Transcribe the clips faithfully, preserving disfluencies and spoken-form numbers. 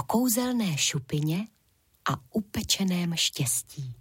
kouzelné šupině a upečeném štěstí.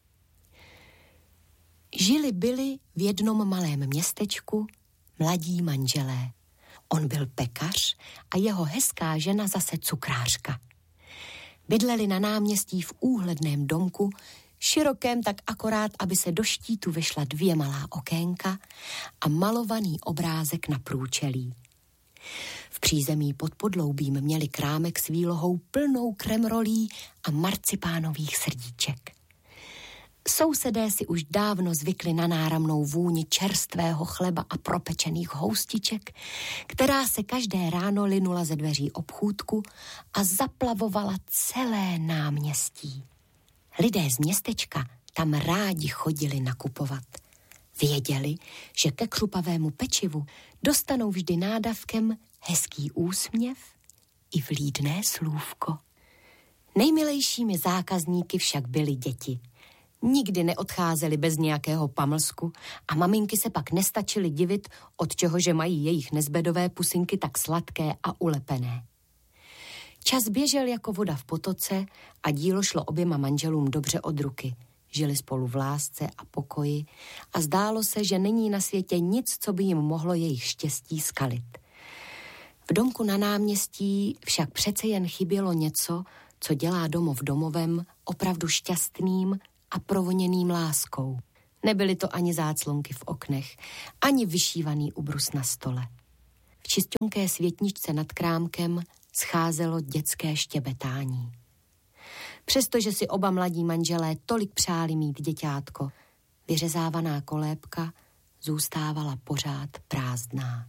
Žili byli v jednom malém městečku mladí manželé. On byl pekař a jeho hezká žena zase cukrářka. Bydleli na náměstí v úhledném domku, širokém tak akorát, aby se do štítu vyšla dvě malá okénka a malovaný obrázek na průčelí. V přízemí pod podloubím měli krámek s výlohou plnou kremrolí a marcipánových srdíček. Sousedé si už dávno zvykli na náramnou vůni čerstvého chleba a propečených houstiček, která se každé ráno linula ze dveří obchůdku a zaplavovala celé náměstí. Lidé z městečka tam rádi chodili nakupovat. Věděli, že ke křupavému pečivu dostanou vždy nádavkem hezký úsměv i vlídné slůvko. Nejmilejšími zákazníky však byly děti. Nikdy neodcházeli bez nějakého pamlsku a maminky se pak nestačily divit, od čeho že mají jejich nezbedové pusinky tak sladké a ulepené. Čas běžel jako voda v potoce a dílo šlo oběma manželům dobře od ruky. Žili spolu v lásce a pokoji a zdálo se, že není na světě nic, co by jim mohlo jejich štěstí skalit. V domku na náměstí však přece jen chybělo něco, co dělá domov domovem opravdu šťastným a provoněným láskou. Nebyly to ani záclonky v oknech, ani vyšívaný ubrus na stole. V čisťonké světničce nad krámkem scházelo dětské štěbetání. Přestože si oba mladí manželé tolik přáli mít děťátko, vyřezávaná kolébka zůstávala pořád prázdná.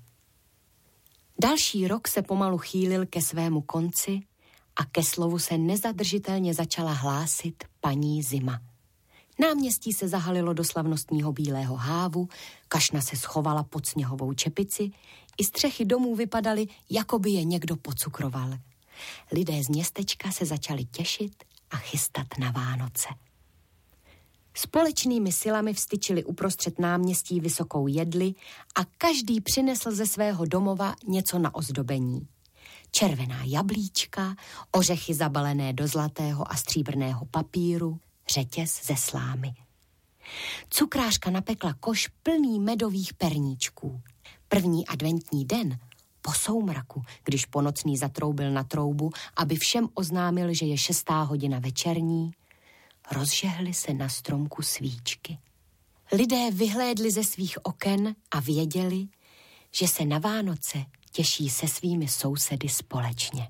Další rok se pomalu chýlil ke svému konci a ke slovu se nezadržitelně začala hlásit paní zima. Náměstí se zahalilo do slavnostního bílého hávu, kašna se schovala pod sněhovou čepici, i střechy domů vypadaly, jako by je někdo pocukroval. Lidé z městečka se začali těšit a chystat na Vánoce. Společnými silami vstyčili uprostřed náměstí vysokou jedli a každý přinesl ze svého domova něco na ozdobení. Červená jablíčka, ořechy zabalené do zlatého a stříbrného papíru, řetěz ze slámy. Cukrářka napekla koš plný medových perníčků. První adventní den, po soumraku, když ponocný zatroubil na troubu, aby všem oznámil, že je šestá hodina večerní, rozžehly se na stromku svíčky. Lidé vyhlédli ze svých oken a věděli, že se na Vánoce těší se svými sousedy společně.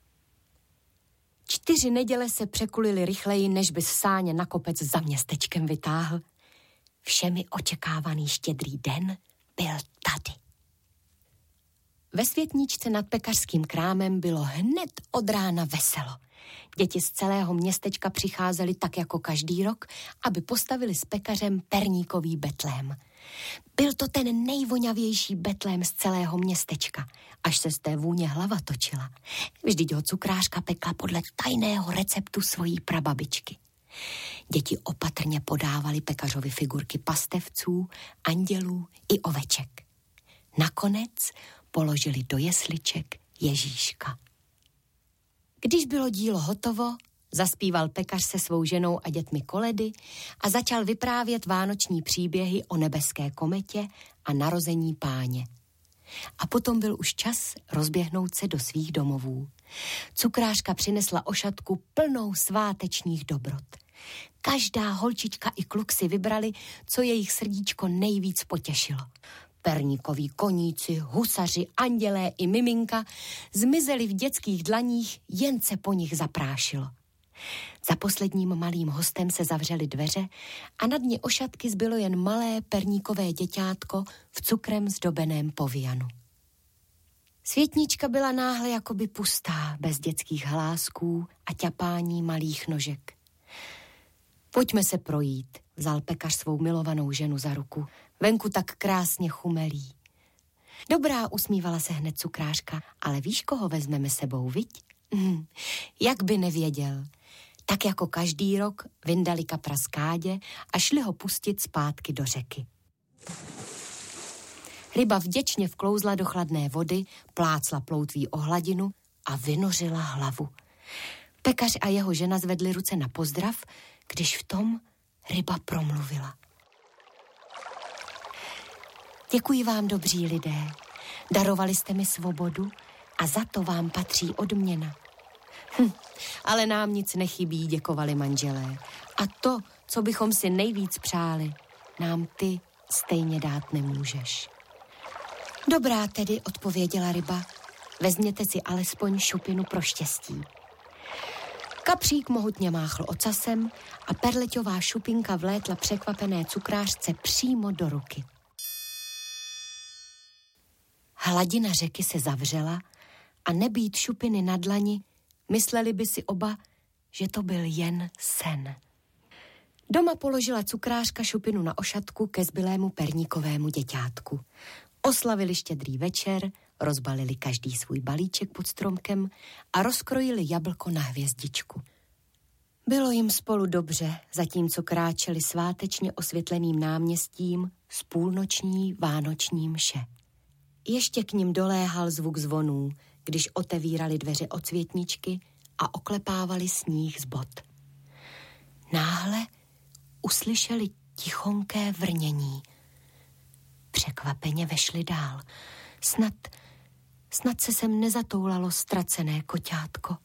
Čtyři neděle se překulily rychleji, než by sáně na kopec za městečkem vytáhl. Všemi očekávaný štědrý den byl tady. Ve světničce nad pekařským krámem bylo hned od rána veselo. Děti z celého městečka přicházely tak jako každý rok, aby postavili s pekařem perníkový betlém. Byl to ten nejvoňavější betlém z celého městečka, až se z té vůně hlava točila. Vždyť ho cukrářka pekla podle tajného receptu svojí prababičky. Děti opatrně podávali pekařovi figurky pastevců, andělů i oveček. Nakonec položili do jesliček Ježíška. Když bylo dílo hotovo, zaspíval pekař se svou ženou a dětmi koledy a začal vyprávět vánoční příběhy o nebeské kometě a narození Páně. A potom byl už čas rozběhnout se do svých domovů. Cukrářka přinesla ošatku plnou svátečních dobrot. Každá holčička i kluk si vybrali, co jejich srdíčko nejvíc potěšilo. Perníkoví koníci, husaři, andělé i miminka zmizeli v dětských dlaních, jen se po nich zaprášilo. Za posledním malým hostem se zavřely dveře a na dně ošatky zbylo jen malé perníkové děťátko v cukrem zdobeném povianu. Světnička byla náhle jakoby pustá, bez dětských hlásků a ťapání malých nožek. Pojďme se projít, vzal pekař svou milovanou ženu za ruku. Venku tak krásně chumelí. Dobrá, usmívala se hned cukrářka, ale víš, koho vezmeme sebou, viď? Hm, jak by nevěděl. Tak jako každý rok vyndali kapra z kádě a šli ho pustit zpátky do řeky. Ryba vděčně vklouzla do chladné vody, plácla ploutví o hladinu a vynořila hlavu. Pekař a jeho žena zvedli ruce na pozdrav, když v tom ryba promluvila. Děkuji vám, dobří lidé. Darovali jste mi svobodu a za to vám patří odměna. Hm, ale nám nic nechybí, děkovali manželé. A to, co bychom si nejvíc přáli, nám ty stejně dát nemůžeš. Dobrá tedy, odpověděla ryba. Vezměte si alespoň šupinu pro štěstí. Kapřík mohutně máchl ocasem a perleťová šupinka vlétla překvapené cukrářce přímo do ruky. Hladina řeky se zavřela a nebýt šupiny na dlani, mysleli by si oba, že to byl jen sen. Doma položila cukrářka šupinu na ošatku ke zbylému perníkovému děťátku. Oslavili štědrý večer, rozbalili každý svůj balíček pod stromkem a rozkrojili jablko na hvězdičku. Bylo jim spolu dobře, zatímco kráčeli svátečně osvětleným náměstím z půlnoční vánoční mše. Ještě k nim doléhal zvuk zvonů, když otevírali dveře od světničky a oklepávali sníh z bot. Náhle uslyšeli tichonké vrnění. Překvapeně vešli dál. Snad, snad se sem nezatoulalo ztracené koťátko.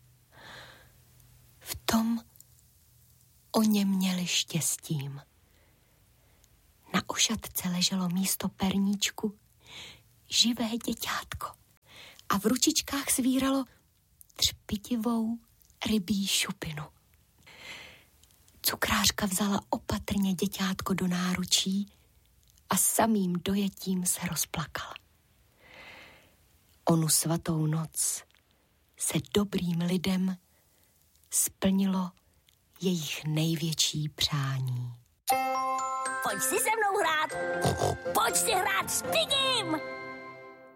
V tom oni měli štěstím. Na ošatce leželo místo perníčku živé děťátko a v ručičkách svíralo třpitivou rybí šupinu. Cukrářka vzala opatrně děťátko do náručí a samým dojetím se rozplakala. Onu svatou noc se dobrým lidem splnilo jejich největší přání. Pojď si se mnou hrát! Pojď si hrát s Pigim!